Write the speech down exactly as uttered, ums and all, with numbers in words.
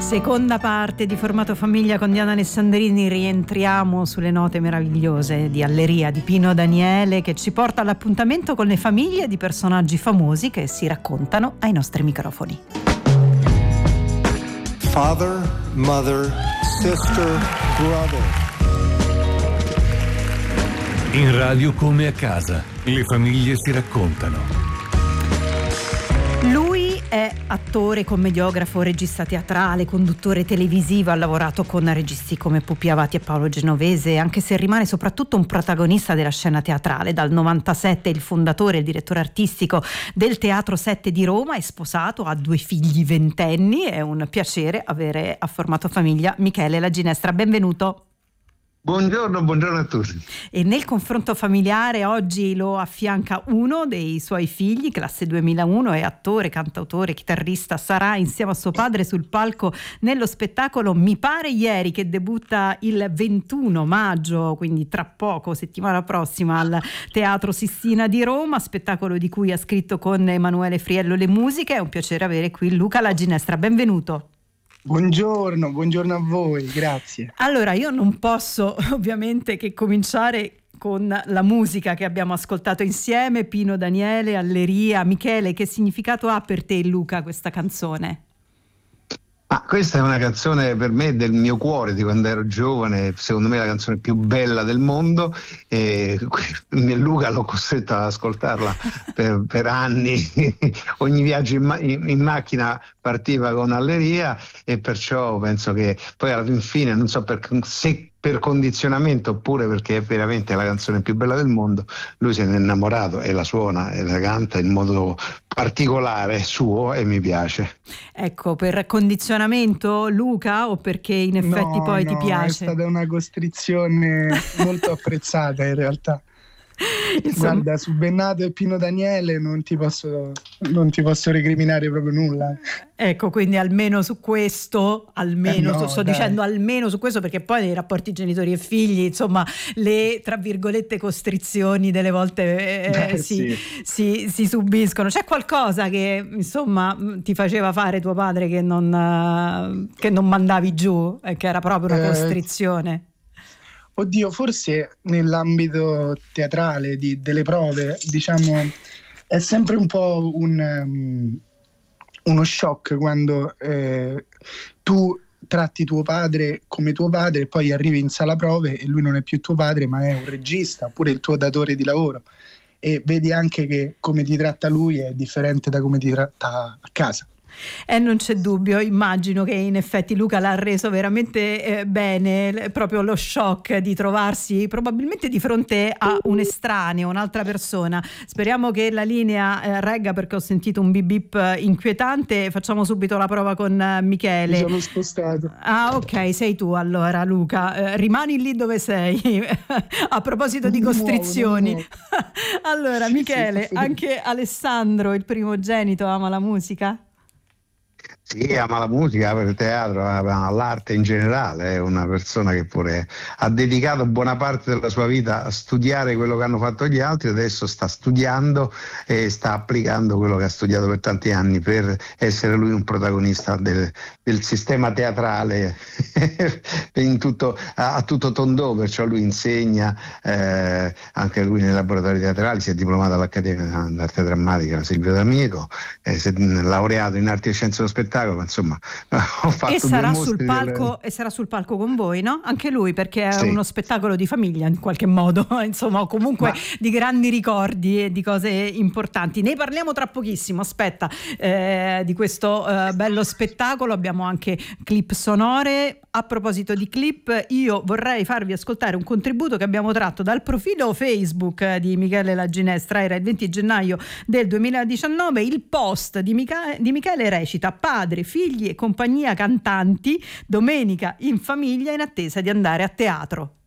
Seconda parte di Formato Famiglia con Diana Alessandrini. Rientriamo sulle note meravigliose di Alleria di Pino Daniele, che ci porta all'appuntamento con le famiglie di personaggi famosi che si raccontano ai nostri microfoni. Father, mother, sister, brother. In radio come a casa, le famiglie si raccontano. Lui è attore, commediografo, regista teatrale, conduttore televisivo, ha lavorato con registi come Pupi Avati e Paolo Genovese, anche se rimane soprattutto un protagonista della scena teatrale. Dal novantasette è il fondatore e il direttore artistico del Teatro sette di Roma, è sposato, ha due figli ventenni. È un piacere avere a Formato Famiglia Michele La Ginestra. Benvenuto. Buongiorno, buongiorno a tutti. E nel confronto familiare oggi lo affianca uno dei suoi figli, classe duemilauno, è attore, cantautore, chitarrista, sarà insieme a suo padre sul palco nello spettacolo Mi pare ieri, che debutta il ventuno maggio, quindi tra poco, settimana prossima, al Teatro Sistina di Roma, spettacolo di cui ha scritto con Emanuele Friello le musiche. È un piacere avere qui Luca La Ginestra, benvenuto. Buongiorno, buongiorno a voi, grazie. Allora, io non posso ovviamente che cominciare con la musica che abbiamo ascoltato insieme, Pino Daniele, Alleria. Michele, che significato ha per te, Luca, questa canzone? Ah, questa è una canzone per me del mio cuore, di quando ero giovane, secondo me è la canzone più bella del mondo, e Luca l'ho costretto ad ascoltarla per, per anni. Ogni viaggio in, ma- in, in macchina partiva con Alleria, e perciò penso che poi alla fine, non so per, se per condizionamento oppure perché è veramente la canzone più bella del mondo, lui se ne è innamorato e la suona e la canta in modo particolare suo e mi piace. Ecco, per condizionamento, Luca, o perché in effetti no, poi no, ti piace? È stata una costrizione molto apprezzata in realtà. Insomma... Guarda, su Bennato e Pino Daniele non ti posso non ti posso recriminare proprio nulla. Ecco, quindi almeno su questo, almeno, eh no, sto dai. dicendo almeno su questo, perché poi nei rapporti genitori e figli, insomma, le tra virgolette costrizioni delle volte eh, eh, si, sì. si, si subiscono. C'è qualcosa che insomma ti faceva fare tuo padre che non, che non mandavi giù, e che era proprio una Eh, costrizione? Oddio, forse nell'ambito teatrale di, delle prove, diciamo, è sempre un po' un, um, uno shock quando eh, tu tratti tuo padre come tuo padre e poi arrivi in sala prove e lui non è più tuo padre ma è un regista oppure il tuo datore di lavoro, e vedi anche che come ti tratta lui è differente da come ti tratta a casa. E eh, non c'è dubbio, immagino che in effetti Luca l'ha reso veramente eh, bene, proprio lo shock di trovarsi probabilmente di fronte a un estraneo, un'altra persona. Speriamo che la linea eh, regga, perché ho sentito un bip bip inquietante. Facciamo subito la prova con eh, Michele. Mi sono spostato. Ah, ok, sei tu allora, Luca. Eh, rimani lì dove sei. A proposito di costrizioni. Nuovo, Allora, Michele, sì, anche Alessandro, il primogenito, ama la musica? Sì, ama la musica, ama il teatro, ama l'arte in generale, è una persona che pure ha dedicato buona parte della sua vita a studiare quello che hanno fatto gli altri, adesso sta studiando e sta applicando quello che ha studiato per tanti anni per essere lui un protagonista del, del sistema teatrale in tutto, a, a tutto tondò, perciò lui insegna, eh, anche lui nei laboratori teatrali, si è diplomato all'Accademia d'Arte Drammatica Silvio D'Amico, eh, si è laureato in Arti e Scienze dello Spettacolo. Insomma, ho fatto e sarà sul delle... palco e sarà sul palco con voi, no? Anche lui, perché è sì. uno spettacolo di famiglia in qualche modo, insomma, o comunque Ma... di grandi ricordi e di cose importanti. Ne parliamo tra pochissimo. Aspetta, eh, di questo eh, bello spettacolo abbiamo anche clip sonore. A proposito di clip, io vorrei farvi ascoltare un contributo che abbiamo tratto dal profilo Facebook di Michele La Ginestra. Era il venti gennaio del duemiladiciannove. Il post di, Mica- di Michele recita: padre, figli e compagnia cantanti, domenica in famiglia in attesa di andare a teatro.